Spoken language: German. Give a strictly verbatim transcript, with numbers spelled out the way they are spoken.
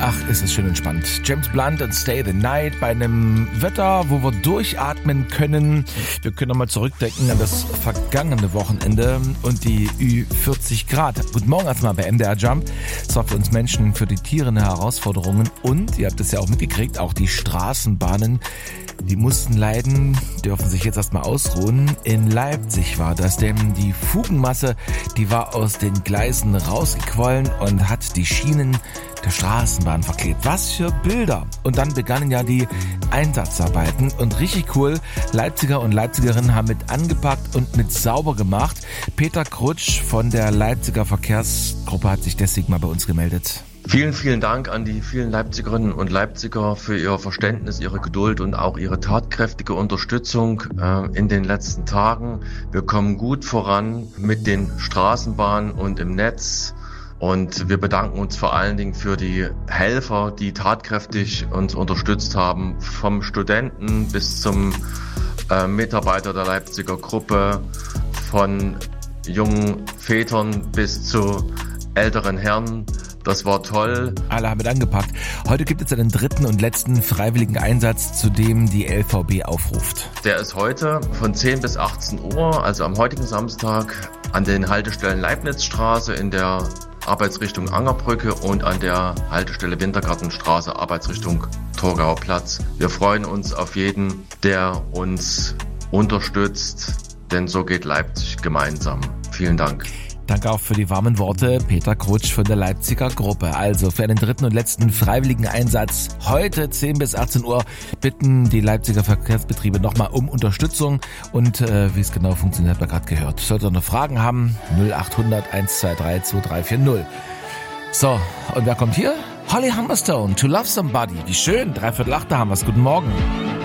Ach, ist es schön entspannt. James Blunt und Stay the Night bei einem Wetter, wo wir durchatmen können. Wir können nochmal zurückdenken an das vergangene Wochenende und die Ü vierzig Grad. Guten Morgen erstmal bei M D R Jump. Es war für uns Menschen, für die Tiere eine Herausforderung. Und, ihr habt es ja auch mitgekriegt, auch die Straßenbahnen, die mussten leiden, dürfen sich jetzt erstmal ausruhen. In Leipzig war das, denn die Fugenmasse, die war aus den Gleisen rausgequollen und hat die Schienen der Straßenbahn verklebt. Was für Bilder! Und dann begannen ja die Einsatzarbeiten und richtig cool, Leipziger und Leipzigerinnen haben mit angepackt und mit sauber gemacht. Peter Krutsch von der Leipziger Verkehrsgruppe hat sich deswegen mal bei uns gemeldet. Vielen, vielen Dank an die vielen Leipzigerinnen und Leipziger für ihr Verständnis, ihre Geduld und auch ihre tatkräftige Unterstützung äh, in den letzten Tagen. Wir kommen gut voran mit den Straßenbahnen und im Netz. Und wir bedanken uns vor allen Dingen für die Helfer, die tatkräftig uns unterstützt haben, vom Studenten bis zum äh, Mitarbeiter der Leipziger Gruppe, von jungen Vätern bis zu älteren Herren. Das war toll. Alle haben mit angepackt. Heute gibt es einen dritten und letzten freiwilligen Einsatz, zu dem die L V B aufruft. Der ist heute von zehn bis achtzehn Uhr, also am heutigen Samstag, an den Haltestellen Leibnizstraße in der Arbeitsrichtung Angerbrücke und an der Haltestelle Wintergartenstraße Arbeitsrichtung Torgauer Platz. Wir freuen uns auf jeden, der uns unterstützt, denn so geht Leipzig gemeinsam. Vielen Dank. Danke auch für die warmen Worte, Peter Krutsch von der Leipziger Gruppe. Also für einen dritten und letzten freiwilligen Einsatz heute zehn bis achtzehn Uhr bitten die Leipziger Verkehrsbetriebe nochmal um Unterstützung. Und äh, wie es genau funktioniert, habt ihr gerade gehört. Solltet ihr noch Fragen haben, null acht hundert eins zwei drei zwei drei vier null. So, und wer kommt hier? Holly Humberstone, To Love Somebody. Wie schön, dreiviertel acht, da haben wir's. Guten Morgen.